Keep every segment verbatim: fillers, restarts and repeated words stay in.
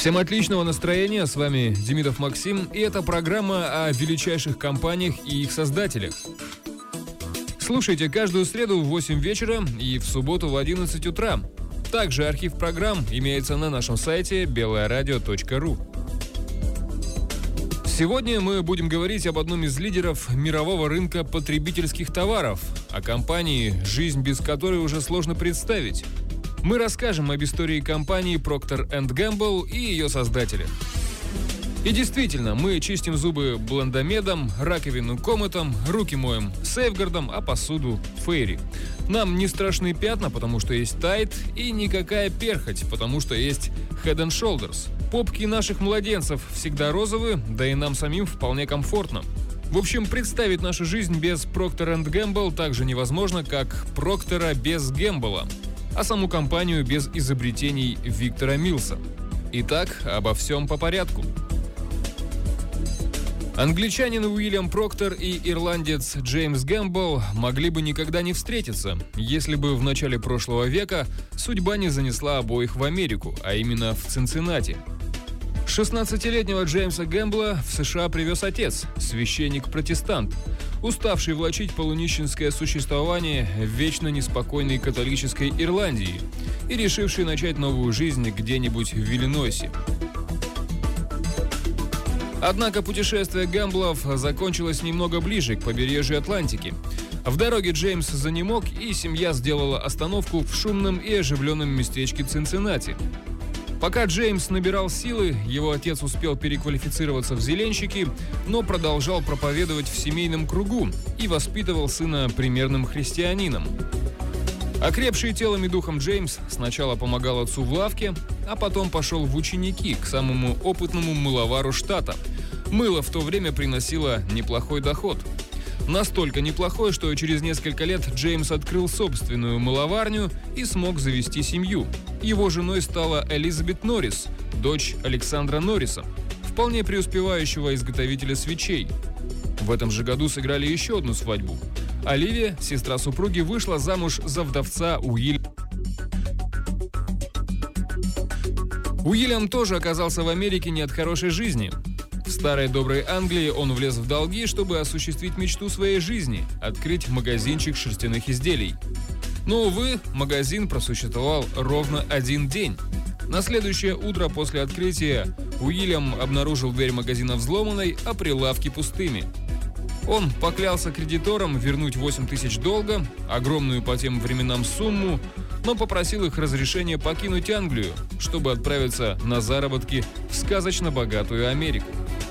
Всем отличного настроения, с вами Демидов Максим, и это программа о величайших компаниях и их создателях. Слушайте каждую среду в восемь вечера и в субботу в одиннадцать утра. Также архив программ имеется на нашем сайте белое радио точка ру. Сегодня мы будем говорить об одном из лидеров мирового рынка потребительских товаров, о компании, жизнь без которой уже сложно представить. Мы расскажем об истории компании Procter энд Gamble и ее создателя. И действительно, мы чистим зубы блендомедом, раковину кометом, руки моем сейфгардом, а посуду фейри. Нам не страшны пятна, потому что есть Tide, и никакая перхоть, потому что есть Head энд Shoulders. Попки наших младенцев всегда розовые, да и нам самим вполне комфортно. В общем, представить нашу жизнь без Procter энд Gamble так же невозможно, как Проктора без Гэмбла, а саму компанию без изобретений Виктора Милса. Итак, обо всем по порядку. Англичанин Уильям Проктор и ирландец Джеймс Гэмбл могли бы никогда не встретиться, если бы в начале прошлого века судьба не занесла обоих в Америку, а именно в Цинциннати. шестнадцатилетнего Джеймса Гэмбла в США привез отец, священник-протестант, уставший влачить полунищенское существование в вечно неспокойной католической Ирландии и решивший начать новую жизнь где-нибудь в Иллинойсе. Однако путешествие Гэмблов закончилось немного ближе к побережью Атлантики. В дороге Джеймс занемог, и семья сделала остановку в шумном и оживленном местечке Цинциннати. Пока Джеймс набирал силы, его отец успел переквалифицироваться в зеленщики, но продолжал проповедовать в семейном кругу и воспитывал сына примерным христианином. Окрепший телом и духом Джеймс сначала помогал отцу в лавке, а потом пошел в ученики к самому опытному мыловару штата. Мыло в то время приносило неплохой доход. Настолько неплохой, что через несколько лет Джеймс открыл собственную мыловарню и смог завести семью. Его женой стала Элизабет Норрис, дочь Александра Норриса, вполне преуспевающего изготовителя свечей. В этом же году сыграли еще одну свадьбу. Оливия, сестра супруги, вышла замуж за вдовца Уильяма. Уильям тоже оказался в Америке не от хорошей жизни. В старой доброй Англии он влез в долги, чтобы осуществить мечту своей жизни – открыть магазинчик шерстяных изделий. Но, увы, магазин просуществовал ровно один день. На следующее утро после открытия Уильям обнаружил дверь магазина взломанной, а прилавки пустыми. Он поклялся кредиторам вернуть восемь тысяч долга, огромную по тем временам сумму, но попросил их разрешения покинуть Англию, чтобы отправиться на заработки в сказочно богатую Америку.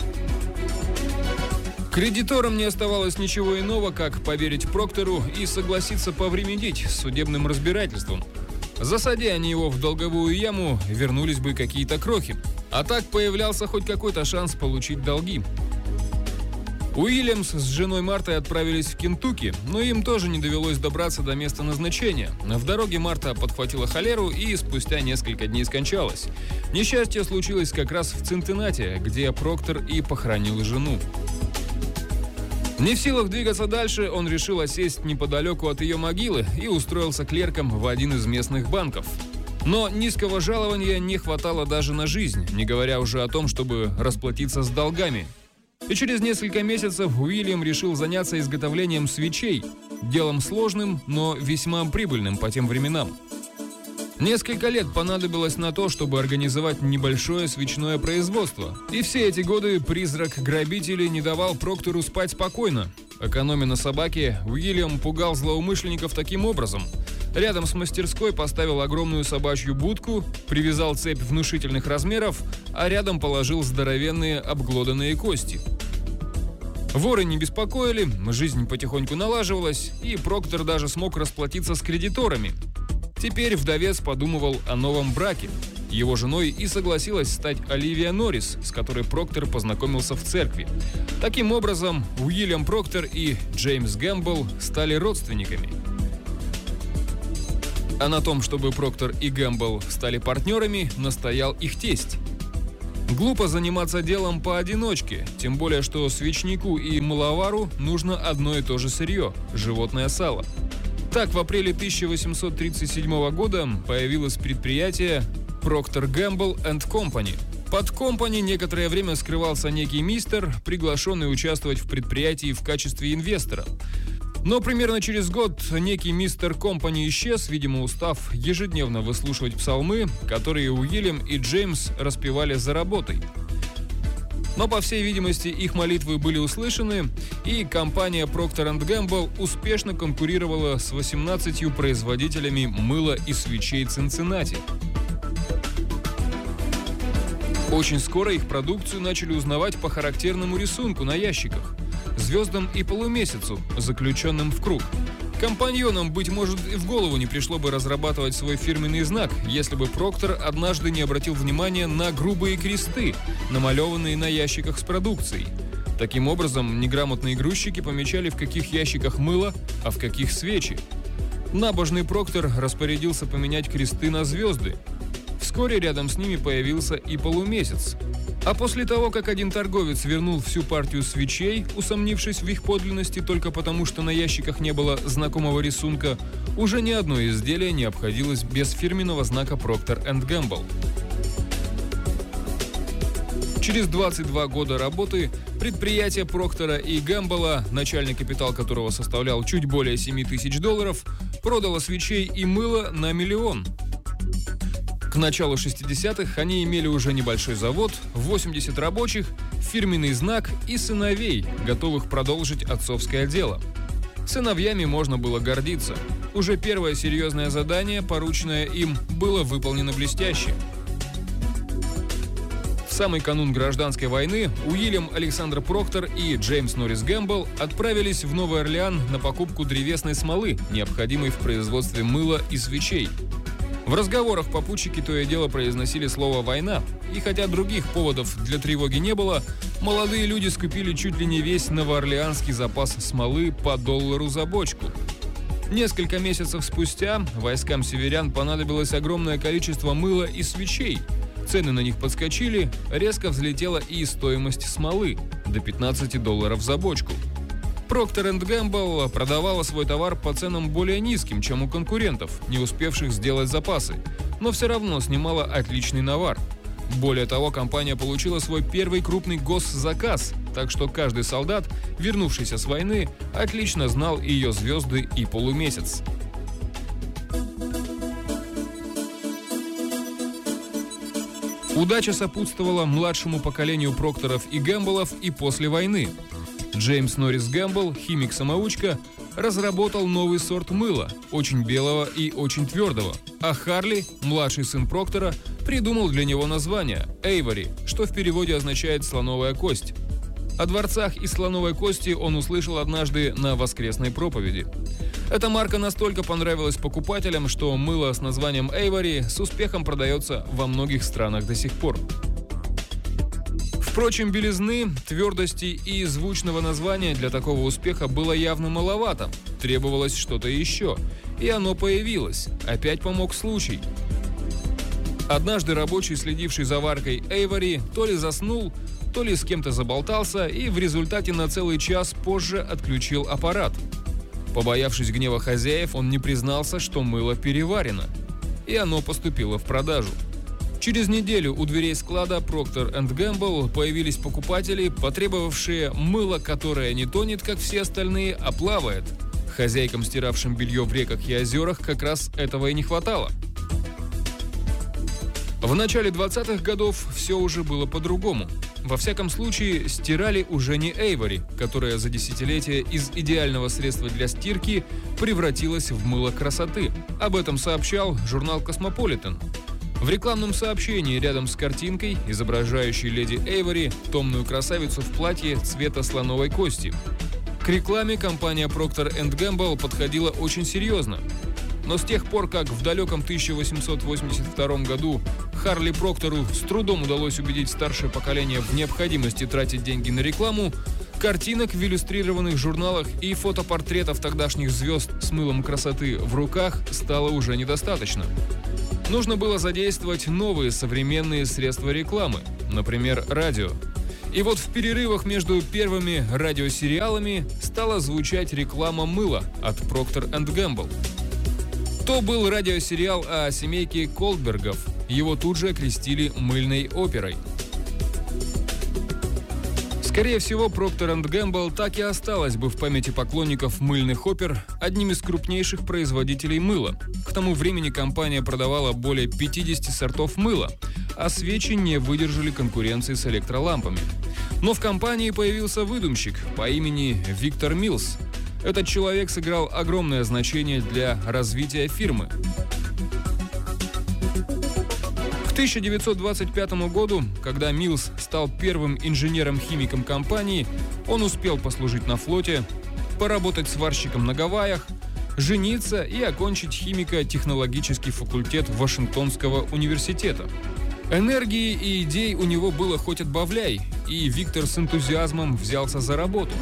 Кредиторам не оставалось ничего иного, как поверить Проктору и согласиться повременить с судебным разбирательством. Засади они его в долговую яму, вернулись бы какие-то крохи, а так появлялся хоть какой-то шанс получить долги. Уильямс с женой Мартой отправились в Кентукки, но им тоже не довелось добраться до места назначения. В дороге Марта подхватила холеру и спустя несколько дней скончалась. Несчастье случилось как раз в Цинциннати, где Проктор и похоронил жену. Не в силах двигаться дальше, он решил осесть неподалеку от ее могилы и устроился клерком в один из местных банков. Но низкого жалования не хватало даже на жизнь, не говоря уже о том, чтобы расплатиться с долгами. И через несколько месяцев Уильям решил заняться изготовлением свечей, делом сложным, но весьма прибыльным по тем временам. Несколько лет понадобилось на то, чтобы организовать небольшое свечное производство. И все эти годы призрак грабителей не давал Проктору спать спокойно. Экономя на собаке, Уильям пугал злоумышленников таким образом. Рядом с мастерской поставил огромную собачью будку, привязал цепь внушительных размеров, а рядом положил здоровенные обглоданные кости. Воры не беспокоили, жизнь потихоньку налаживалась, и Проктор даже смог расплатиться с кредиторами. Теперь вдовец подумывал о новом браке. Его женой и согласилась стать Оливия Норрис, с которой Проктор познакомился в церкви. Таким образом, Уильям Проктор и Джеймс Гэмбл стали родственниками. А на том, чтобы Проктор и Гэмбл стали партнерами, настоял их тесть. Глупо заниматься делом поодиночке, тем более, что свечнику и мыловару нужно одно и то же сырье – животное сало. Так, в апреле тысяча восемьсот тридцать седьмого года появилось предприятие Procter Gamble энд Company. Под Company некоторое время скрывался некий мистер, приглашенный участвовать в предприятии в качестве инвестора. Но примерно через год некий мистер Company исчез, видимо, устав ежедневно выслушивать псалмы, которые Уильям и Джеймс распевали за работой. Но, по всей видимости, их молитвы были услышаны, и компания Procter энд Gamble успешно конкурировала с восемнадцатью производителями мыла и свечей Цинциннати. Очень скоро их продукцию начали узнавать по характерному рисунку на ящиках – звездам и полумесяцу, заключенным в круг. Компаньонам, быть может, и в голову не пришло бы разрабатывать свой фирменный знак, если бы Проктор однажды не обратил внимания на грубые кресты, намалеванные на ящиках с продукцией. Таким образом, неграмотные грузчики помечали, в каких ящиках мыло, а в каких свечи. Набожный Проктор распорядился поменять кресты на звезды. Вскоре рядом с ними появился и полумесяц. А после того, как один торговец вернул всю партию свечей, усомнившись в их подлинности только потому, что на ящиках не было знакомого рисунка, уже ни одно изделие не обходилось без фирменного знака Procter энд Gamble. Через двадцать два года работы предприятие Проктора и Гэмбла, начальный капитал которого составлял чуть более семь тысяч долларов, продало свечей и мыла на миллион. К началу шестидесятых они имели уже небольшой завод, восемьдесят рабочих, фирменный знак и сыновей, готовых продолжить отцовское дело. Сыновьями можно было гордиться. Уже первое серьезное задание, порученное им, было выполнено блестяще. В самый канун гражданской войны Уильям Александр Проктор и Джеймс Норрис Гэмбл отправились в Новый Орлеан на покупку древесной смолы, необходимой в производстве мыла и свечей. В разговорах попутчики то и дело произносили слово «война», и хотя других поводов для тревоги не было, молодые люди скупили чуть ли не весь новоорлеанский запас смолы по доллару за бочку. Несколько месяцев спустя войскам северян понадобилось огромное количество мыла и свечей. Цены на них подскочили, резко взлетела и стоимость смолы – до пятнадцати долларов за бочку. Procter энд Gamble продавала свой товар по ценам более низким, чем у конкурентов, не успевших сделать запасы, но все равно снимала отличный навар. Более того, компания получила свой первый крупный госзаказ, так что каждый солдат, вернувшийся с войны, отлично знал ее звезды и полумесяц. Удача сопутствовала младшему поколению Прокторов и Гэмблов и после войны. Джеймс Норрис Гэмбл, химик-самоучка, разработал новый сорт мыла, очень белого и очень твердого, а Харли, младший сын Проктора, придумал для него название – Эйвори, что в переводе означает «слоновая кость». О дворцах из слоновой кости он услышал однажды на воскресной проповеди. Эта марка настолько понравилась покупателям, что мыло с названием Эйвори с успехом продается во многих странах до сих пор. Впрочем, белизны, твердости и звучного названия для такого успеха было явно маловато. Требовалось что-то еще. И оно появилось. Опять помог случай. Однажды рабочий, следивший за варкой Эйвори, то ли заснул, то ли с кем-то заболтался и в результате на целый час позже отключил аппарат. Побоявшись гнева хозяев, он не признался, что мыло переварено. И оно поступило в продажу. Через неделю у дверей склада Procter энд Gamble появились покупатели, потребовавшие мыло, которое не тонет, как все остальные, а плавает. Хозяйкам, стиравшим белье в реках и озерах, как раз этого и не хватало. В начале двадцатых годов все уже было по-другому. Во всяком случае, стирали уже не Эйвори, которая за десятилетия из идеального средства для стирки превратилась в мыло красоты. Об этом сообщал журнал «Космополитен». В рекламном сообщении рядом с картинкой, изображающей леди Эйвори, томную красавицу в платье цвета слоновой кости. К рекламе компания Procter энд Gamble подходила очень серьезно. Но с тех пор, как в далеком тысяча восемьсот восемьдесят втором году Харли Проктору с трудом удалось убедить старшее поколение в необходимости тратить деньги на рекламу, картинок в иллюстрированных журналах и фотопортретов тогдашних звезд с мылом красоты в руках стало уже недостаточно. Нужно было задействовать новые современные средства рекламы, например, радио. И вот в перерывах между первыми радиосериалами стала звучать реклама мыла от Procter энд Gamble. То был радиосериал о семейке Колдбергов. Его тут же окрестили мыльной оперой. Скорее всего, Procter энд Gamble так и осталась бы в памяти поклонников мыльных опер одним из крупнейших производителей мыла. К тому времени компания продавала более пятидесяти сортов мыла, а свечи не выдержали конкуренции с электролампами. Но в компании появился выдумщик по имени Виктор Миллс. Этот человек сыграл огромное значение для развития фирмы. К тысяча девятьсот двадцать пятому году, когда Миллс стал первым инженером-химиком компании, он успел послужить на флоте, поработать сварщиком на Гавайях, жениться и окончить химико-технологический факультет Вашингтонского университета. Энергии и идей у него было хоть отбавляй, и Виктор с энтузиазмом взялся за работу.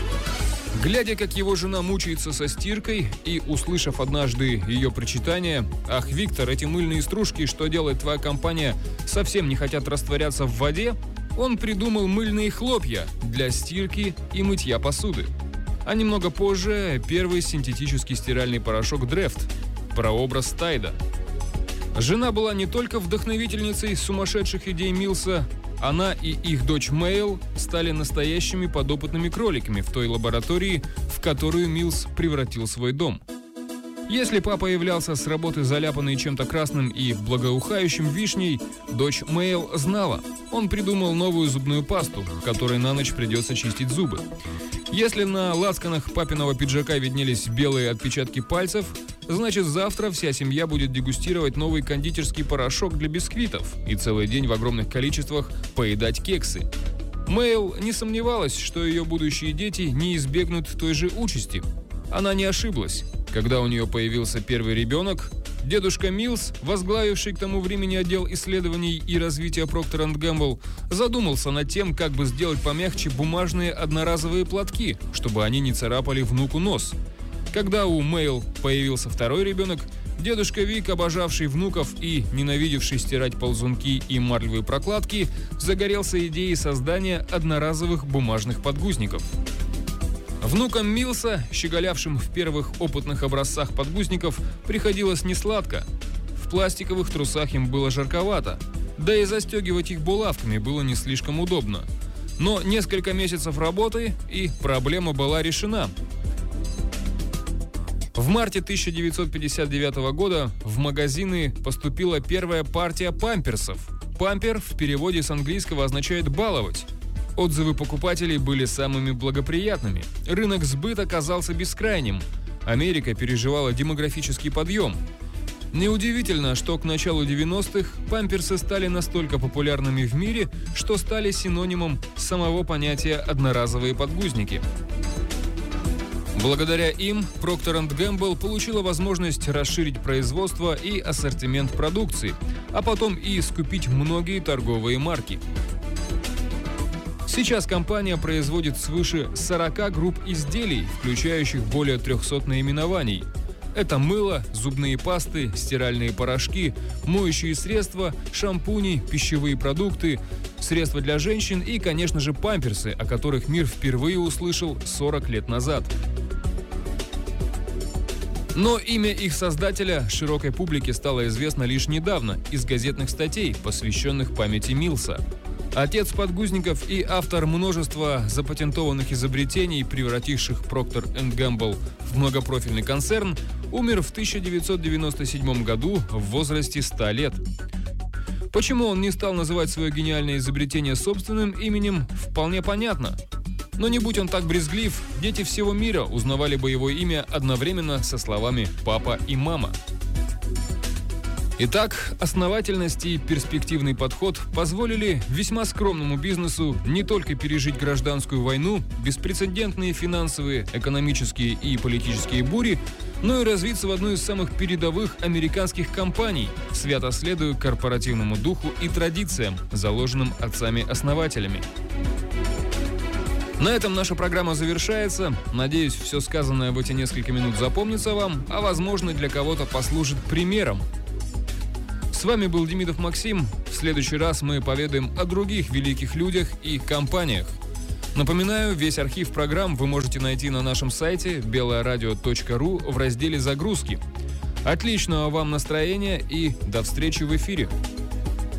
Глядя, как его жена мучается со стиркой, и услышав однажды ее причитание: «Ах, Виктор, эти мыльные стружки, что делает твоя компания, совсем не хотят растворяться в воде», он придумал мыльные хлопья для стирки и мытья посуды. А немного позже первый синтетический стиральный порошок Дрефт, прообраз Тайда. Жена была не только вдохновительницей сумасшедших идей Миллса, она и их дочь Мэйл стали настоящими подопытными кроликами в той лаборатории, в которую Миллс превратил свой дом. Если папа являлся с работы заляпанный чем-то красным и благоухающим вишней, дочь Мэйл знала, он придумал новую зубную пасту, которой на ночь придется чистить зубы. Если на лацканах папиного пиджака виднелись белые отпечатки пальцев, значит, завтра вся семья будет дегустировать новый кондитерский порошок для бисквитов и целый день в огромных количествах поедать кексы. Мэйл не сомневалась, что ее будущие дети не избегнут той же участи. Она не ошиблась. Когда у нее появился первый ребенок, дедушка Миллс, возглавивший к тому времени отдел исследований и развития Procter энд Gamble, задумался над тем, как бы сделать помягче бумажные одноразовые платки, чтобы они не царапали внуку нос. Когда у Мэйл появился второй ребенок, дедушка Вик, обожавший внуков и ненавидевший стирать ползунки и марлевые прокладки, загорелся идеей создания одноразовых бумажных подгузников. Внукам Миллса, щеголявшим в первых опытных образцах подгузников, приходилось несладко. В пластиковых трусах им было жарковато, да и застегивать их булавками было не слишком удобно. Но несколько месяцев работы, и проблема была решена. В марте тысяча девятьсот пятьдесят девятого года в магазины поступила первая партия памперсов. Пампер в переводе с английского означает «баловать». Отзывы покупателей были самыми благоприятными. Рынок сбыта казался бескрайним. Америка переживала демографический подъем. Неудивительно, что к началу девяностых памперсы стали настолько популярными в мире, что стали синонимом самого понятия «одноразовые подгузники». Благодаря им Procter энд Gamble получила возможность расширить производство и ассортимент продукции, а потом и скупить многие торговые марки. Сейчас компания производит свыше сорока групп изделий, включающих более трехсот наименований. Это мыло, зубные пасты, стиральные порошки, моющие средства, шампуни, пищевые продукты, средства для женщин и, конечно же, памперсы, о которых мир впервые услышал сорок лет назад. Но имя их создателя широкой публике стало известно лишь недавно из газетных статей, посвященных памяти Миллса. Отец подгузников и автор множества запатентованных изобретений, превративших Procter энд Gamble в многопрофильный концерн, умер в тысяча девятьсот девяносто седьмом году в возрасте ста лет. Почему он не стал называть свое гениальное изобретение собственным именем, вполне понятно. Но не будь он так брезглив, дети всего мира узнавали бы его имя одновременно со словами «папа» и «мама». Итак, основательность и перспективный подход позволили весьма скромному бизнесу не только пережить гражданскую войну, беспрецедентные финансовые, экономические и политические бури, но и развиться в одну из самых передовых американских компаний, свято следуя корпоративному духу и традициям, заложенным отцами-основателями. На этом наша программа завершается. Надеюсь, все сказанное в эти несколько минут запомнится вам, а возможно, для кого-то послужит примером. С вами был Демидов Максим. В следующий раз мы поведаем о других великих людях и компаниях. Напоминаю, весь архив программ вы можете найти на нашем сайте белое радио точка ру в разделе «Загрузки». Отличного вам настроения и до встречи в эфире!